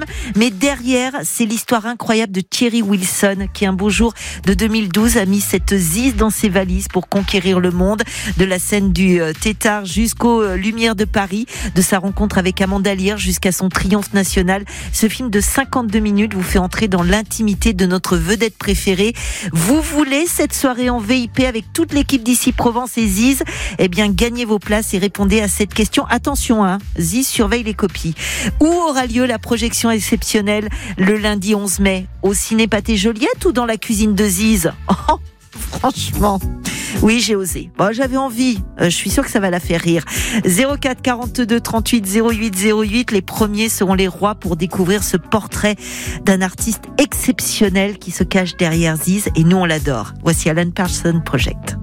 Mais derrière, c'est l'histoire incroyable de Thierry Wilson qui, un beau jour de 2012, a mis cette Ziz dans ses valises pour conquérir le monde. De la scène du Tétard jusqu'aux Lumières de Paris, de sa rencontre avec Amanda Lear jusqu'à son triomphe national. Ce film de 52 minutes vous fait entrer dans l'intimité de notre vedette préférée. Vous voulez cette soirée en VIP avec toute l'équipe d'Ici Provence et Ziz? Eh bien, gagnez vos places et répondez à cette question. Attention, Ziz surveille les copies. Où aura lieu la projection exceptionnelle le lundi 11 mai? Au Ciné Pathé Joliette ou dans la cuisine de Ziz? Oh, franchement, oui, j'ai osé. Bon, j'avais envie. Je suis sûre que ça va la faire rire. 04 42 38 08 08. Les premiers seront les rois pour découvrir ce portrait d'un artiste exceptionnel qui se cache derrière Ziz. Et nous, on l'adore. Voici Alan Parsons Project.